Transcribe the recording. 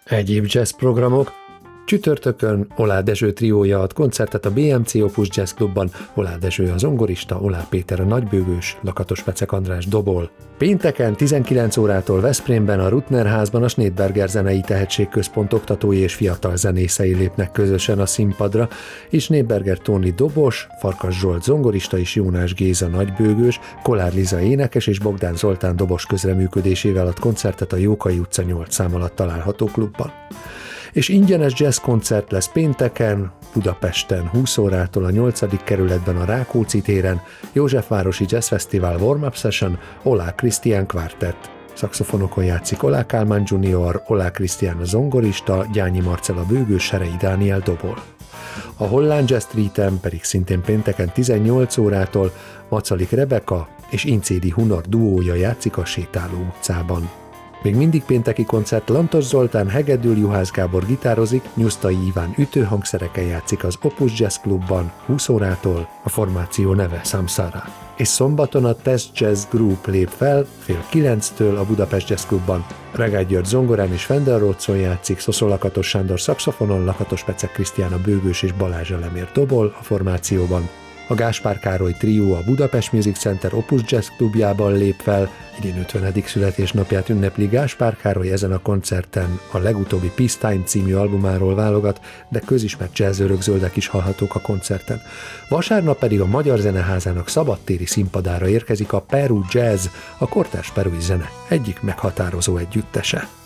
Egyéb jazz programok. Csütörtökön Oláh Dezső triója ad koncertet a BMC Opus Jazz Klubban, Oláh Dezső a zongorista, Oláh Péter a nagybőgős, Lakatos Pecek András dobol. Pénteken 19 órától Veszprémben a Rutner házban a Snédberger Zenei Tehetségközpont oktatói és fiatal zenészei lépnek közösen a színpadra, és Snédberger Tóni dobos, Farkas Zsolt zongorista és Jónás Géza nagybőgős, Kolár Liza énekes és Bogdán Zoltán dobos közreműködésével ad koncertet a Jókai utca 8 szám alatt található klubban. És ingyenes jazz koncert lesz pénteken, Budapesten 20 órától a 8. kerületben a Rákóczi téren, Józsefvárosi Jazz Festival Warm-up Session, Oláh Krisztián Quartet. Szaxofonokon játszik Oláh Kálmán Junior, Oláh Krisztián a zongorista, Gyányi Marcella bőgős, Serei Dániel dobol. A Holland Jazz Streeten pedig szintén pénteken 18 órától Macalik Rebeka és Incédi Hunor duója játszik a Sétáló utcában. Még mindig pénteki koncert, Lantos Zoltán hegedül, Juhász Gábor gitározik, Nyusztai Iván ütőhangszereken játszik az Opus Jazz Klubban 20 órától, a formáció neve Samsara. És szombaton a Test Jazz Group lép fel, fél 9-től a Budapest Jazz Klubban. Regály György zongorán és Fender Rhodson játszik, Szoszó Lakatos Sándor szaxofonon, Lakatos Pecek Krisztián a bőgős és Balázs Elemér dobol a formációban. A Gáspár Károly trió a Budapest Music Center Opus Jazz Klubjában lép fel, idén 50. születésnapját ünnepli Gáspár Károly ezen a koncerten, a legutóbbi Peacetime című albumáról válogat, de közismert jazzőrök zöldek is hallhatók a koncerten. Vasárnap pedig a Magyar Zeneházának szabadtéri színpadára érkezik a Peru Jazz, a kortárs perui zene egyik meghatározó együttese.